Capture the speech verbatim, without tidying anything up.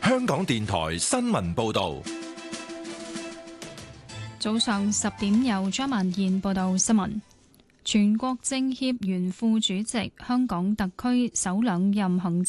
香港電台新聞報道。 早上十點由張曼燕報道新聞。全國政協原副主席、香港特區首兩任行政